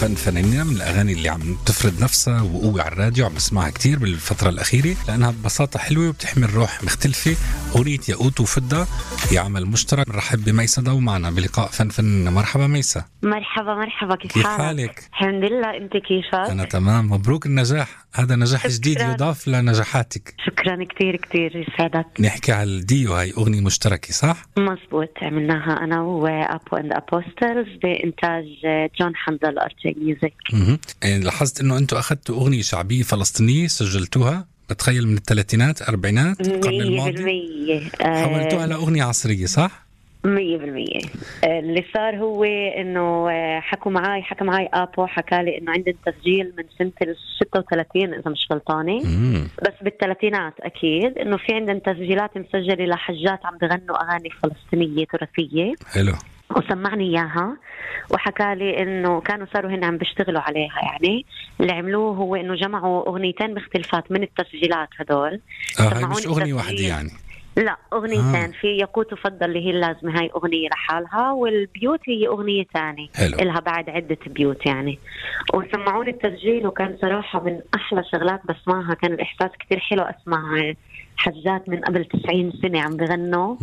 فنانين من الأغاني اللي عم تفرض نفسها وقوة على الراديو، عم بسمعها كتير بالفترة الأخيرة لأنها ببساطة حلوة وبتحمل روح مختلفة. أغنية ياقوت وفضة هي عمل مشترك. نرحب بميسة ضو معنا بلقاء فن. مرحبا ميسة. مرحبا، كيف حالك؟ الحمد لله، أنت كيفك؟ أنا تمام، مبروك النجاح، هذا نجاح جديد يضاف لنجاحاتك. شكرا كتير يسعدك. نحكي على الديو، هاي أغنية مشتركة صح؟ مزبوط، عملناها أنا وأبو أند أبوستلز بإنتاج جون حنظل أرتي ميوزك. لاحظت إنه أنتوا أخذتوا أغنية شعبية فلسطينية سجلتوها بتخيل من الثلاثينات أربعينات القرن الماضي، حولتوها لأغنية عصرية صح؟ 100%. اللي صار هو انه حكى معي ابو، حكى لي انه عندنا تسجيل من سنة 36 اذا مش غلطانة، بس بالثلاثينات اكيد، انه في عندنا تسجيلات مسجلة لحجات عم بغنوا اغاني فلسطينية تراثية. حلو. وسمعني اياها وحكى لي انه كانوا صاروا هن عم بيشتغلوا عليها. يعني اللي عملوه هو انه جمعوا اغنيتين مختلفات من التسجيلات هدول. هاي مش اغنية واحدة يعني؟ لا، أغنيتين. في ياقوت وفضة اللي هي اللازمة، هاي أغنية لحالها، والبيوت هي أغنية تانية إلها بعد عدة بيوت يعني. وسمعوني التسجيل وكان صراحة من أحلى شغلات بسمعها. كان الإحساس كتير حلو أسمع حجات من قبل 90 سنة عم بغنوا،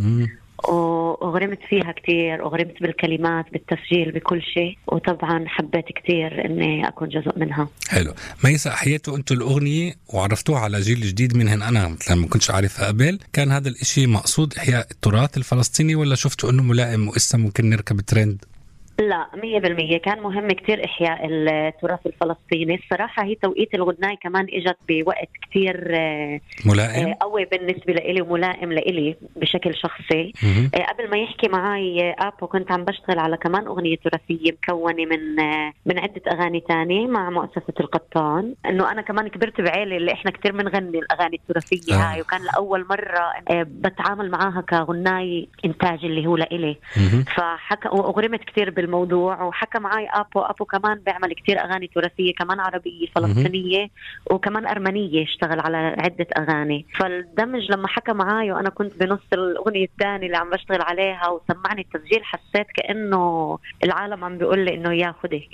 وأغرمت فيها كتير، أغرمت بالكلمات بالتسجيل بكل شيء، وطبعا حبيت كتير إني أكون جزء منها. حلو. ميسة، أحييتوا أنتوا الأغنية وعرفتوها على جيل جديد منهن، أنا مثلا ما كنتش عارفها قبل. كان هذا الإشي مقصود إحياء التراث الفلسطيني ولا شفتوا أنه ملائم وإسا ممكن نركب ترند؟ لا، 100% كان مهم كتير إحياء التراث الفلسطيني. الصراحة هي توقيت الغناية كمان إجت بوقت كتير ملائم قوي بالنسبة لإلي وملائم لإلي بشكل شخصي. قبل ما يحكي معي أبو كنت عم بشتغل على كمان أغنية تراثية مكونة من عدة أغاني تانية مع مؤسسة القطان. إنه أنا كمان كبرت بعيلة اللي إحنا كتير بنغني الأغاني التراثية هاي، وكان لأول مرة بتعامل معاها كغناي إنتاج اللي هو لإلي. فحكى وأغرمت كتير الموضوع، وحكى معي أبو كمان بيعمل كتير أغاني تراثية كمان عربية فلسطينية وكمان أرمنية، اشتغل على عدة أغاني. فالدمج لما حكى معي وأنا كنت بنص الأغنية الثانية اللي عم بشتغل عليها وسمعني التسجيل، حسيت كأنه العالم عم بيقول لي إنه يا خدي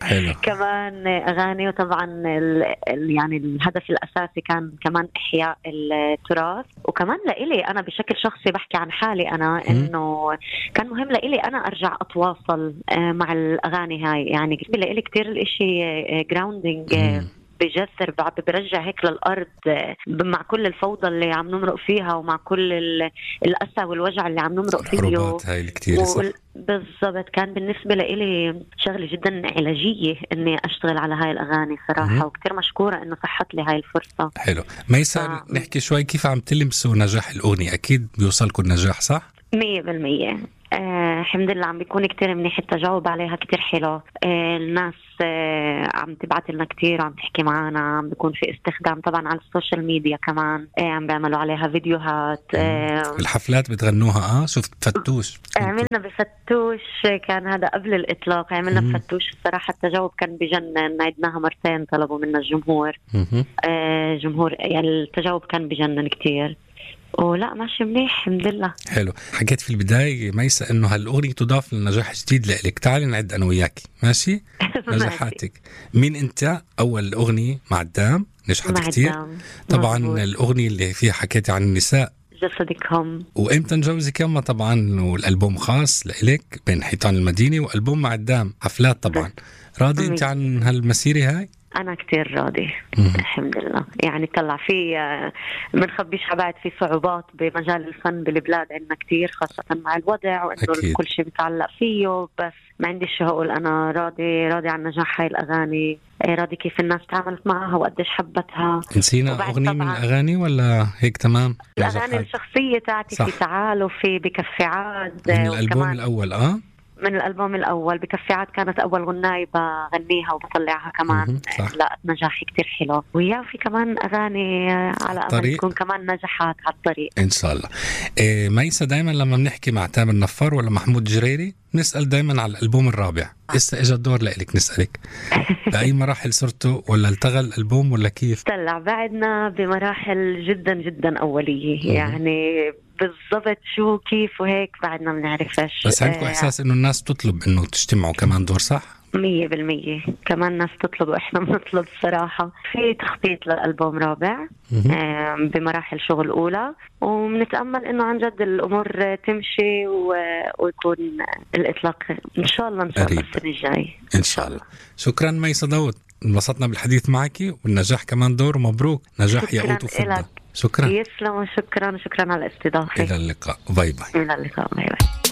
كمان أغاني. وطبعا يعني الهدف الأساسي كان كمان إحياء التراث. وكمان لإلي أنا بشكل شخصي بحكي عن حالي أنا، إنه كان مهم لإلي أنا أرجع أتواصل مع الأغاني هاي. يعني لإلي كتير الاشي جراوندينج، بجسر برجع هيك للأرض مع كل الفوضى اللي عم نمرق فيها ومع كل الأسى والوجع اللي عم نمرق فيه. الحروبات هاي الكتير بالضبط. كان بالنسبة لإلي شغلة جدا علاجية إني أشتغل على هاي الأغاني صراحة، وكتير مشكورة إنه صحت لي هاي الفرصة. حلو. ميسة، نحكي شوي كيف عم تلمسوا نجاح الأغنية؟ أكيد بيوصلكم النجاح صح؟ 100%. الحمد لله عم بيكون كتير منيح التجاوب عليها، كتير حلو. الناس عم تبعت لنا كتير وعم تحكي معنا، عم بيكون في استخدام طبعا على السوشيال ميديا كمان. عم بيعملوا عليها فيديوهات. الحفلات بتغنوها؟ شفت فتوش؟ عملنا بفتوش، كان هذا قبل الإطلاق. عملنا بفتوش الصراحة التجاوب كان بجنن. عدناها مرتين، طلبوا منا الجمهور. جمهور يعني التجاوب كان بجنن كتير. ولا ماشي منيح الحمد لله. حلو. حكيت في البداية ميسة انه هالأغنية تضاف لنجاح جديد لإلك. تعالي نعد انا وياكي ماشي نجاحاتك. مين انت؟ اول أغنية مع الدام نجحت كتير طبعا. مزبوط. الأغنية اللي فيها حكيتي عن النساء جسدك هم، وامتى نجوزك يما طبعا، والألبوم خاص لإلك بين حيطان المدينة، وألبوم مع الدام حفلات طبعا. راضي انت عن هالمسيرة هاي؟ أنا كتير راضي الحمد لله. يعني طلع في منخبيش حبايت في صعوبات بمجال الفن بالبلاد عندنا كتير، خاصة مع الوضع وإنه كل شيء بتعلق فيه. بس ما عندي شو أقول، أنا راضي عن نجاح هاي الأغاني، راضي كيف الناس تعاملت معها وقديش حبتها. نسينا أغنية من الأغاني ولا هيك تمام؟ الأغاني الشخصية تاعتي صح. في تعال وفي بكفي عاد من الألبوم الأول من الألبوم الأول بكفي عاد كانت أول غناية بغنيها وبطلعها كمان. لقت نجاح كتير حلو. ويا في كمان أغاني على أمل تكون كمان نجاحات على الطريق إن شاء الله. ميسة، دايما لما بنحكي مع تامر نفار ولا محمود جريري نسأل دايما على الألبوم الرابع. إسا إجا الدور لإلك نسألك بأي مراحل صرتوا، ولا التغى الألبوم ولا كيف؟ طلع بعدنا بمراحل جدا جدا أولية. يعني بالضبط كيف وهيك بعدنا ما بنعرفش. بس عندكم إحساس إنه الناس تطلب إنه تجتمعوا كمان دور صح؟ 100%. كمان ناس تطلب وإحنا بنطلب صراحة. في تخطيط للألبوم رابع بمراحل شغل أولى، وبنتأمل إنه عن جد الأمور تمشي ويكون الإطلاق إن شاء الله السنة الجاي إن شاء الله. شكرا ميسة داود، انبسطنا بالحديث معك، والنجاح كمان دور مبروك، نجاح يعود وفضة. شكرا. يسلم، وشكرا على الاستضافة. إلى اللقاء. باي باي. إلى اللقاء. باي باي.